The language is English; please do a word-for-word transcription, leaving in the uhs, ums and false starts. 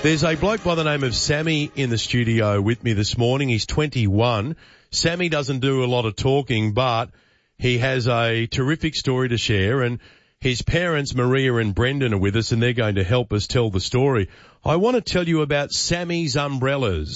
There's a bloke by the name of Sammy in the studio with me this morning. He's twenty-one. Sammy doesn't do a lot of talking, but he has a terrific story to share, and his parents, Maria and Brendan, are with us, and they're going to help us tell the story. I want to tell you about Sammy's Umbrellas.